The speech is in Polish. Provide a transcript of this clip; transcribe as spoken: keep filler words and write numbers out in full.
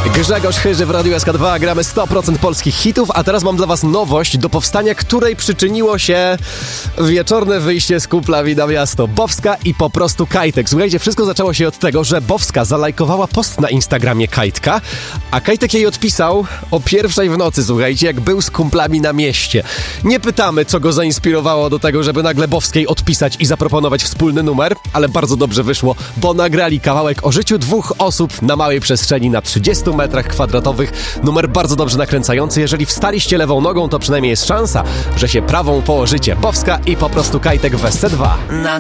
Grzegorz Chyży w Radiu S K dwa, gramy sto procent polskich hitów, a teraz mam dla was nowość, do powstania której przyczyniło się wieczorne wyjście z kumplami na miasto. Bowska i po prostu Kajtek. Słuchajcie, wszystko zaczęło się od tego, że Bowska zalajkowała post na Instagramie Kajtka, a Kajtek jej odpisał o pierwszej w nocy, słuchajcie, jak był z kumplami na mieście. Nie pytamy, co go zainspirowało do tego, żeby nagle Bowskiej odpisać i zaproponować wspólny numer, ale bardzo dobrze wyszło, bo nagrali kawałek o życiu dwóch osób na małej przestrzeni na trzydziestu metrach kwadratowych. Numer bardzo dobrze nakręcający. Jeżeli wstaliście lewą nogą, to przynajmniej jest szansa, że się prawą położycie. Bowska i po prostu Kajtek w S C dwa.